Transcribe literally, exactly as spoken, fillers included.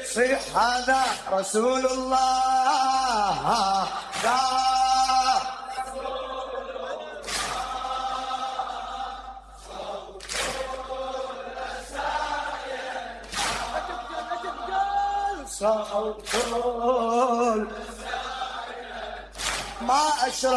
صيح هذا رسول الله لا صوت ما أشرف